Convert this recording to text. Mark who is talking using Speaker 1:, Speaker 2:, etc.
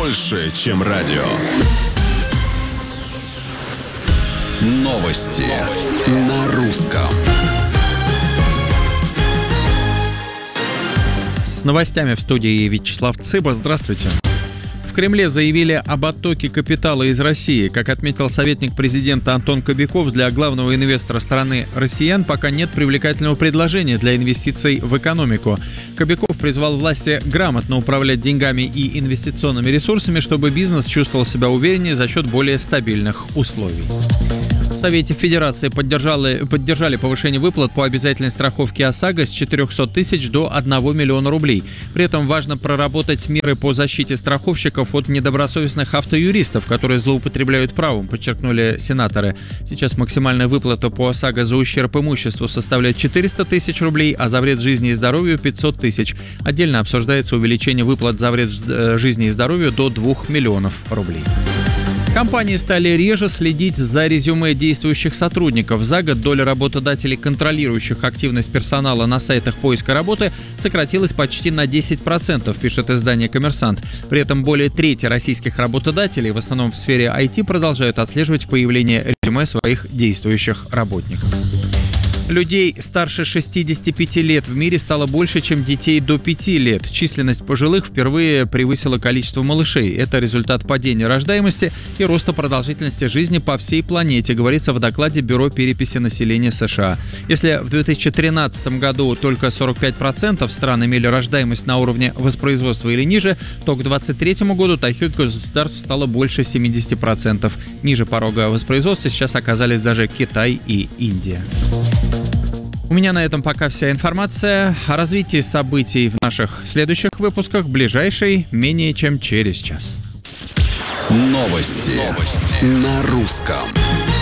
Speaker 1: больше, чем радио. Новости на русском.
Speaker 2: С новостями в студии Вячеслав Цыба. Здравствуйте. В Кремле заявили об оттоке капитала из России. Как отметил советник президента Антон Кобяков, для главного инвестора страны россиян пока нет привлекательного предложения для инвестиций в экономику. Кобяков призвал власти грамотно управлять деньгами и инвестиционными ресурсами, чтобы бизнес чувствовал себя увереннее за счет более стабильных условий. В Совете Федерации поддержали повышение выплат по обязательной страховке ОСАГО с 400 тысяч до 1 миллиона рублей. При этом важно проработать меры по защите страховщиков от недобросовестных автоюристов, которые злоупотребляют правом, подчеркнули сенаторы. Сейчас максимальная выплата по ОСАГО за ущерб имуществу составляет 400 тысяч рублей, а за вред жизни и здоровью 500 тысяч. Отдельно обсуждается увеличение выплат за вред жизни и здоровью до 2 миллионов рублей. Компании стали реже следить за резюме действующих сотрудников. За год доля работодателей, контролирующих активность персонала на сайтах поиска работы, сократилась почти на 10%, пишет издание «Коммерсант». При этом более трети российских работодателей, в основном в сфере IT, продолжают отслеживать появление резюме своих действующих работников. Людей старше 65 лет в мире стало больше, чем детей до 5 лет. Численность пожилых впервые превысила количество малышей. Это результат падения рождаемости и роста продолжительности жизни по всей планете, говорится в докладе Бюро переписи населения США. Если в 2013 году только 45% стран имели рождаемость на уровне воспроизводства или ниже, то к 2023 году таких государств стало больше 70%. Ниже порога воспроизводства сейчас оказались даже Китай и Индия. У меня на этом пока вся информация. О развитии событий в наших следующих выпусках, ближайший менее чем через час.
Speaker 1: Новости на русском.